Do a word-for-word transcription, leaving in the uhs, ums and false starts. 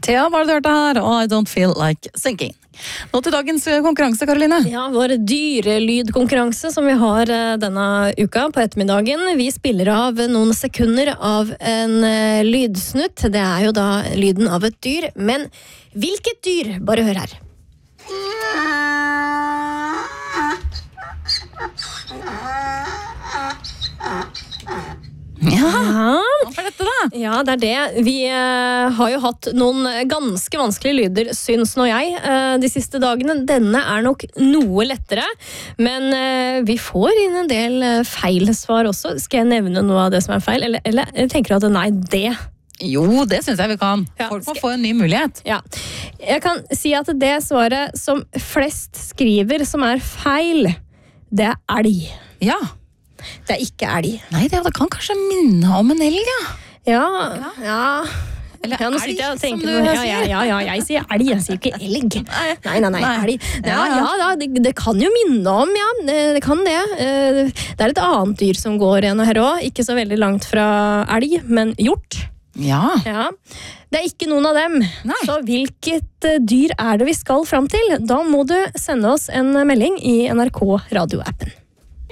Thea var det du hørte her, og I don't feel like sinking. Nå til dagens konkurranse, Karoline. Ja, vår dyrelydkonkurranse som vi har denne uka på ettermiddagen. Vi spiller av noen sekunder av en lydsnutt. Det er jo da lyden av et dyr. Men hvilket dyr? Bare hør her. Ja, hva er dette da? Ja, det er det. Vi eh, har jo hatt noen ganske vanskelige lyder, syns nå jeg, eh, de siste dagene. Denne er nok noe lettere, men eh, vi får inn en del eh, feilsvar også. Skal jeg nevne noe av det som er feil? Eller, eller jeg tenker at nei, det... Jo, det synes jeg vi kan. Ja, Folk må skal... få en ny mulighet. Ja. Jeg kan si at det svaret som flest skriver som er feil, det er elg. Ja. Det er ikke elg. Nei, det, det kan kanskje minne om en elg, ja. Ja, ja. Eller ja, nå elg, sitter jeg og som tenker du på, ja, sier. ja, ja, ja, jeg sier elg, jeg sier ikke elg. Nei, Nei, nei, nei, Nei. elg. Ja, Ja, ja. ja, da, det, det kan jo minne om, ja, det, det kan det. Eh, Det er et annet dyr som går igjen her også, ikke så veldig langt fra elg, men hjort. Ja. Ja, det er ikke noen av dem. Nei. Så hvilket eh, dyr er det vi skal fram til? Da må du sende oss en melding i N R K radioappen.